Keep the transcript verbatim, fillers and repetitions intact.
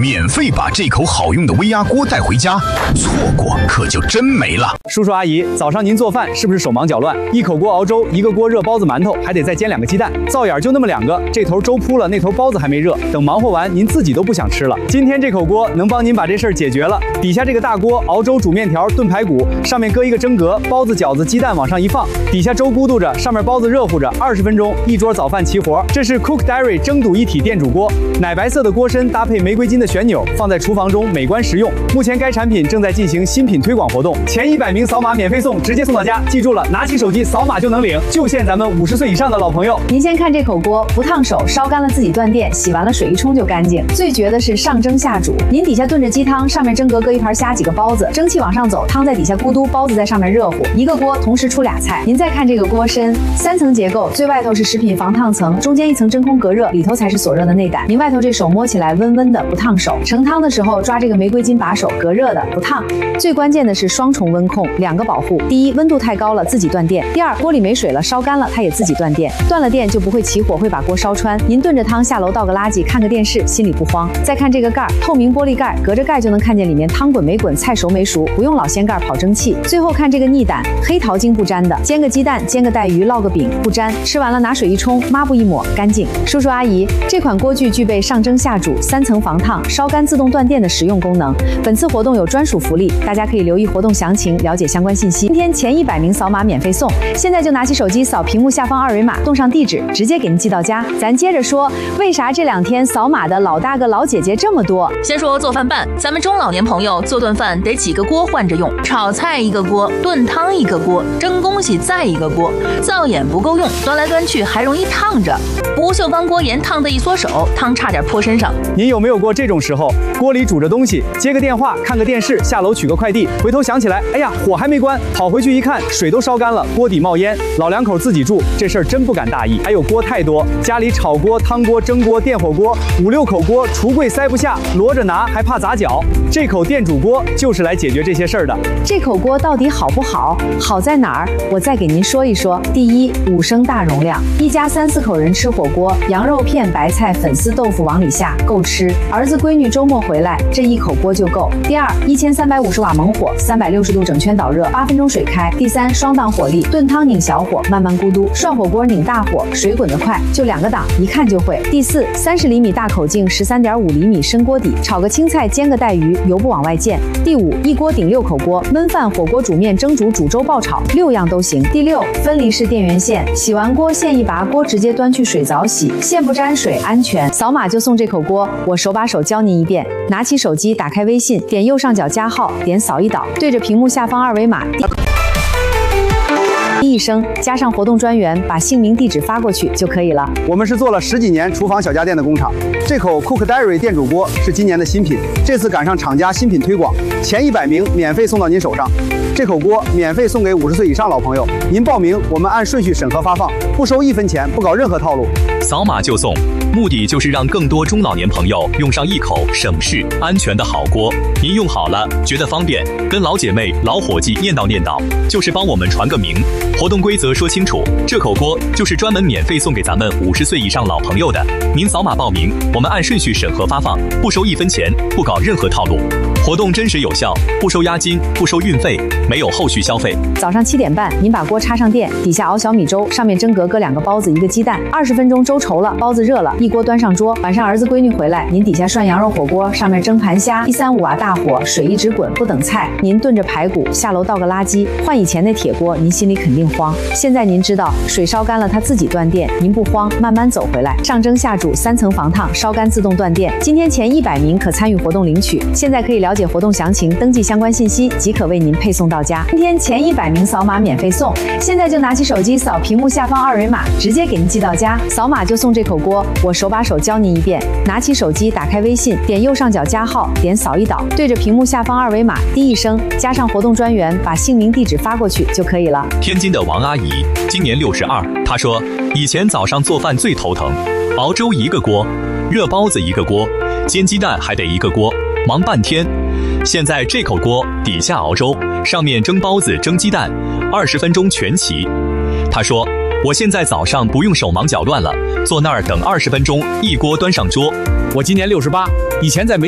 免费把这口好用的微压锅带回家，错过可就真没了。 叔叔阿姨，早上您做饭是不是手忙脚乱？一口锅熬粥，一个锅热包子馒头，还得再煎两个鸡蛋，灶眼就那么两个，这头粥铺了，那头包子还没热，等忙活完，您自己都不想吃了。今天这口锅能帮您把这事儿解决了。底下这个大锅熬粥、煮面条、炖排骨，上面搁一个蒸格，包子、饺子、鸡蛋往上一放，底下粥咕嘟着，上面包子热乎着，二十分钟一桌早饭齐活。这是 Cook Dairy 蒸笃一体电煮锅，奶白色的锅身搭配玫瑰金的旋钮，放在厨房中美观实用。目前该产品正在进行新品推广活动，前一百名扫码免费送，直接送到家。记住了，拿起手机扫码就能领，就限咱们五十岁以上的老朋友。 您先看这口锅，不烫手，烧干了自己断电，洗完了水一冲就干净。最绝的是上蒸下煮，您底下炖着鸡汤，上面蒸格搁一盘虾几个包子，蒸汽往上走，汤在底下咕嘟，包子在上面热乎，一个锅同时出俩菜。您再看这个锅身，三层结构，最外头是食品防烫层，中间一层真空隔热，里头才是锁热的内胆。您外头这手摸起来温温的，不烫手。盛汤的时候抓这个玫瑰金把手，隔热的，不烫。最关键的是双重温控，两个保护。第一，温度太高了自己断电；第二，锅里没水了，烧干了它也自己断电。断了电就不会起火，会把锅烧穿。您炖着汤下楼倒个垃圾，看个电视，心里不慌。再看这个盖儿，透明玻璃盖，隔着盖就能看见里面汤滚没滚，菜熟没熟，不用老掀盖跑蒸汽。最后看这个逆胆，黑桃精不粘的，煎个鸡蛋，煎个带鱼，烙个饼不粘，吃完了拿水一冲，抹布一抹，干净。叔叔阿姨，这款锅具具备上蒸下煮、三层防烫、烧干自动断电的实用功能。本次活动有专属福利，大家可以留意活动详情，了解相关信息。今天前一百名扫码免费送，现在就拿起手机扫屏幕下方二维码，动上地址，直接给您寄到家。咱接着说，为啥这两天扫码的老大哥老姐姐这么多？ 先说做饭办，咱们中老年朋友做顿饭得几个锅换着用，炒菜一个锅，炖汤一个锅，蒸东西再一个锅，灶眼不够用，端来端去还容易烫着。不锈钢锅沿烫的一缩手，汤差点泼身上。 您有没有过这种时候，锅里煮着东西，接个电话，看个电视，下楼取个快递，回头想起来，哎呀，火还没关，跑回去一看，水都烧干了，锅底冒烟。老两口自己住，这事儿真不敢大意。还有锅太多，家里炒锅、汤锅、蒸锅、电火锅，五六口锅，橱柜塞不下，摞着拿还怕砸脚。这口电煮锅就是来解决这些事儿的。 这口锅到底好不好？好在哪儿？我再给您说一说。第一，五升大容量，一家三四口人吃火锅，羊肉片、白菜、粉丝、豆腐往里下，够吃。儿子闺女周末回来，这一口锅就够。第二，一千三百五十瓦猛火，三百六十度整圈导热，八分钟水开。第三，双档火力，炖汤拧小火，慢慢咕嘟；涮火锅拧大火，水滚得快，就两个档，一看就会。第四，三十厘米大口径，十三点五厘米深锅底，炒个青菜，煎个带鱼，油不往外溅。第五，一锅顶六口锅，焖饭、火锅、煮面、蒸煮、煮粥、爆炒，六样都行。第六，分离式电源线，洗完锅线一拔，锅直接端去水澡洗，线不沾水，安全。扫码就送这口锅，我手把手教您一遍。拿起手机，打开微信，点右上角加号，点扫一导，对着屏幕下方二维码。一声加上活动专员，把姓名地址发过去就可以了。 我们是做了十几年厨房小家电的工厂，这口 Cook Dairy 电煮锅是今年的新品，这次赶上厂家新品推广，前一百名免费送到您手上。这口锅免费送给五十岁以上老朋友，您报名我们按顺序审核发放，不收一分钱，不搞任何套路。 扫码就送，目的就是让更多中老年朋友用上一口省事、安全的好锅。您用好了，觉得方便，跟老姐妹、老伙计念叨念叨，就是帮我们传个名。活动规则说清楚，这口锅就是专门免费送给咱们五十岁以上老朋友的。您扫码报名，我们按顺序审核发放，不收一分钱，不搞任何套路。活动真实有效，不收押金，不收运费，没有后续消费。 早上七点半，您把锅插上电，底下熬小米粥，上面蒸格搁两个包子，一个鸡蛋，二十分钟粥稠了，包子热了，一锅端上桌。晚上儿子闺女回来，您底下涮羊肉火锅，上面蒸盘虾，一三五瓦大火，水一直滚，不等菜。您炖着排骨，下楼倒个垃圾。换以前那铁锅，您心里肯定慌。现在您知道，水烧干了它自己断电，您不慌，慢慢走回来。上蒸下煮，三层防烫，烧干自动断电。今天前一百名可参与活动领取，现在可以了解活动详情，登记相关信息，即可为您配送到家。今天前一百名扫码免费送，现在就拿起手机扫屏幕下方二维码，直接给您寄到家。扫码就送这口锅，我手把手教您一遍。拿起手机，打开微信，点右上角加号，点扫一导，对着屏幕下方二维码，滴一声，加上活动专员，把姓名地址发过去就可以了。 天津的王阿姨今年六十二，她说以前早上做饭最头疼，熬粥一个锅，热包子一个锅，煎鸡蛋还得一个锅，忙半天。现在这口锅底下熬粥，上面蒸包子蒸鸡蛋，二十分钟全齐。她说我现在早上不用手忙脚乱了，坐那儿等二十分钟，一锅端上桌。 我今年六十八，以前在煤